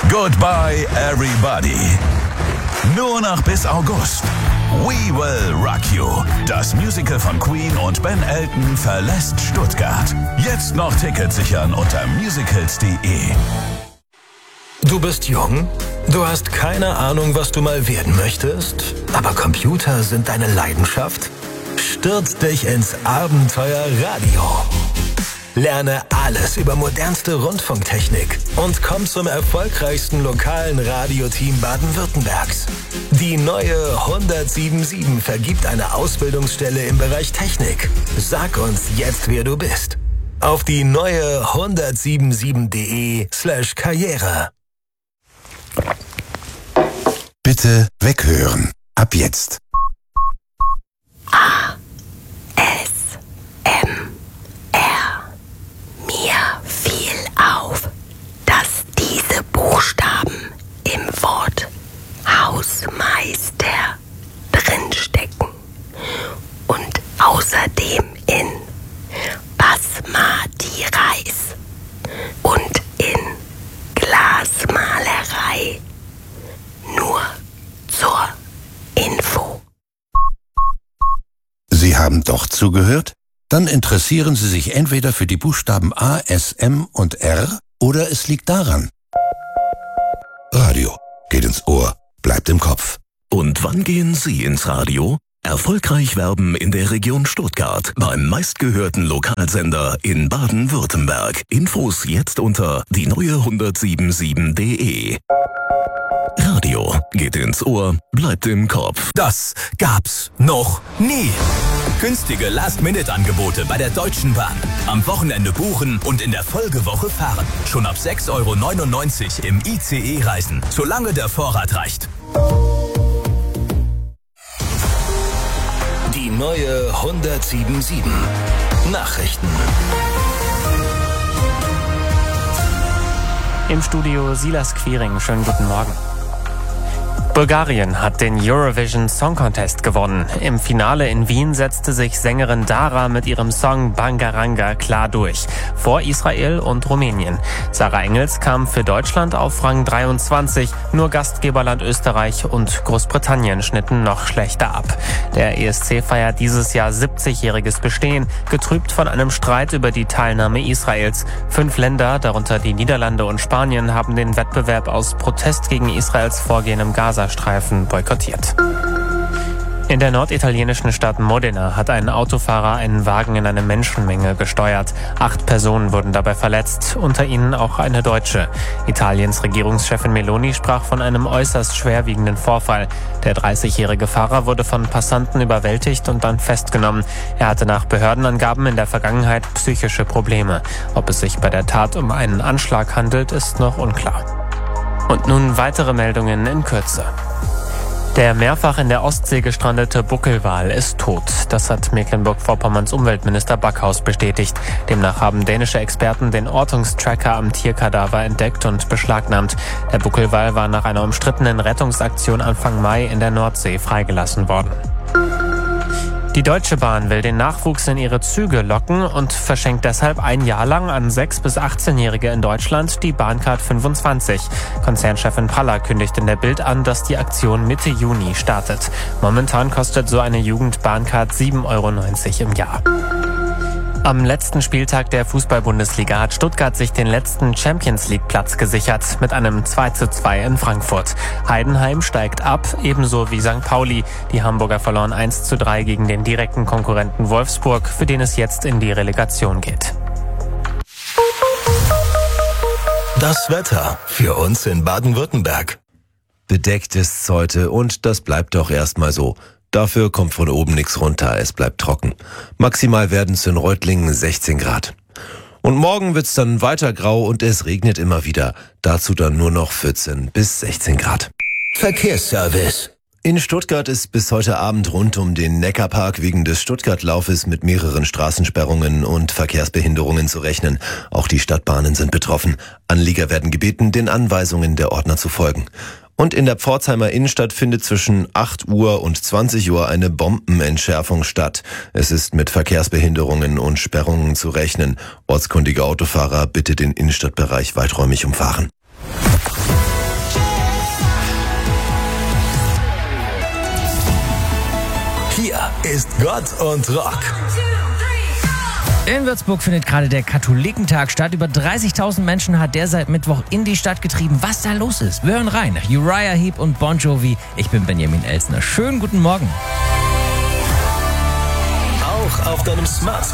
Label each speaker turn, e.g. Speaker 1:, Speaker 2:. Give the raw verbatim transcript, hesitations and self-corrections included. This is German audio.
Speaker 1: Goodbye everybody. Nur noch bis August. We Will Rock You. Das Musical von Queen und Ben Elton verlässt Stuttgart. Jetzt noch Tickets sichern unter musicals punkt de.
Speaker 2: Du bist jung? Du hast keine Ahnung, was du mal werden möchtest? Aber Computer sind deine Leidenschaft? Stürz dich ins Abenteuer Radio. Lerne alles über modernste Rundfunktechnik und komm zum erfolgreichsten lokalen Radioteam Baden-Württembergs. Die neue hundertsiebenundsiebzig vergibt eine Ausbildungsstelle im Bereich Technik. Sag uns jetzt, wer du bist. Auf die neue hundertsiebenundsiebzig punkt de slash karriere.
Speaker 3: Bitte weghören. Ab jetzt.
Speaker 4: A. S. M. R. Mir fiel auf, dass diese Buchstaben im Wort Hausmeister drinstecken und außerdem in Basmati Reis und in Glasmalerei. Nur zur Info.
Speaker 3: Sie haben doch zugehört? Dann interessieren Sie sich entweder für die Buchstaben A, S, M und R oder es liegt daran. Radio geht ins Ohr, bleibt im Kopf.
Speaker 2: Und wann gehen Sie ins Radio? Erfolgreich werben in der Region Stuttgart beim meistgehörten Lokalsender in Baden-Württemberg. Infos jetzt unter die neue hundertsiebenundsiebzig punkt de. Radio geht ins Ohr, bleibt im Kopf.
Speaker 5: Das gab's noch nie. Günstige Last-Minute-Angebote bei der Deutschen Bahn. Am Wochenende buchen und in der Folgewoche fahren. Schon ab sechs Euro neunundneunzig im I C E reisen, solange der Vorrat reicht.
Speaker 2: Die neue hundertsiebenundsiebzig. Nachrichten.
Speaker 6: Im Studio Silas Quiring. Schönen guten Morgen. Bulgarien hat den Eurovision Song Contest gewonnen. Im Finale in Wien setzte sich Sängerin Dara mit ihrem Song Bangaranga klar durch. Vor Israel und Rumänien. Sarah Engels kam für Deutschland auf Rang dreiundzwanzig. Nur Gastgeberland Österreich und Großbritannien schnitten noch schlechter ab. Der E S C feiert dieses Jahr siebzigjähriges Bestehen, getrübt von einem Streit über die Teilnahme Israels. Fünf Länder, darunter die Niederlande und Spanien, haben den Wettbewerb aus Protest gegen Israels Vorgehen im Gazastreifen boykottiert. In der norditalienischen Stadt Modena hat ein Autofahrer einen Wagen in eine Menschenmenge gesteuert. Acht Personen wurden dabei verletzt, unter ihnen auch eine Deutsche. Italiens Regierungschefin Meloni sprach von einem äußerst schwerwiegenden Vorfall. Der dreißigjährige Fahrer wurde von Passanten überwältigt und dann festgenommen. Er hatte nach Behördenangaben in der Vergangenheit psychische Probleme. Ob es sich bei der Tat um einen Anschlag handelt, ist noch unklar. Und nun weitere Meldungen in Kürze. Der mehrfach in der Ostsee gestrandete Buckelwal ist tot. Das hat Mecklenburg-Vorpommerns Umweltminister Backhaus bestätigt. Demnach haben dänische Experten den Ortungstracker am Tierkadaver entdeckt und beschlagnahmt. Der Buckelwal war nach einer umstrittenen Rettungsaktion Anfang Mai in der Nordsee freigelassen worden. Die Deutsche Bahn will den Nachwuchs in ihre Züge locken und verschenkt deshalb ein Jahr lang an sechs- bis achtzehnjährige in Deutschland die Bahncard fünfundzwanzig. Konzernchefin Praller kündigt in der Bild an, dass die Aktion Mitte Juni startet. Momentan kostet so eine Jugend-Bahncard sieben Euro neunzig im Jahr. Am letzten Spieltag der Fußball-Bundesliga hat Stuttgart sich den letzten Champions-League-Platz gesichert mit einem zwei zu zwei in Frankfurt. Heidenheim steigt ab, ebenso wie Sankt Pauli. Die Hamburger verloren eins zu drei gegen den direkten Konkurrenten Wolfsburg, für den es jetzt in die Relegation geht.
Speaker 2: Das Wetter für uns in Baden-Württemberg.
Speaker 7: Bedeckt ist's heute und das bleibt doch erstmal so. Dafür kommt von oben nichts runter, es bleibt trocken. Maximal werden's in Reutlingen sechzehn Grad. Und morgen wird's dann weiter grau und es regnet immer wieder. Dazu dann nur noch vierzehn bis sechzehn Grad.
Speaker 2: Verkehrsservice.
Speaker 7: In Stuttgart ist bis heute Abend rund um den Neckarpark wegen des Stuttgart-Laufes mit mehreren Straßensperrungen und Verkehrsbehinderungen zu rechnen. Auch die Stadtbahnen sind betroffen. Anlieger werden gebeten, den Anweisungen der Ordner zu folgen. Und in der Pforzheimer Innenstadt findet zwischen acht Uhr und zwanzig Uhr eine Bombenentschärfung statt. Es ist mit Verkehrsbehinderungen und Sperrungen zu rechnen. Ortskundige Autofahrer bitte den Innenstadtbereich weiträumig umfahren.
Speaker 2: Hier ist Gott und Rock.
Speaker 8: In Würzburg findet gerade der Katholikentag statt. Über dreißigtausend Menschen hat der seit Mittwoch in die Stadt getrieben. Was da los ist? Wir hören rein. Uriah Heep und Bon Jovi. Ich bin Benjamin Elsner. Schönen guten Morgen.
Speaker 2: Auch auf deinem Smartphone.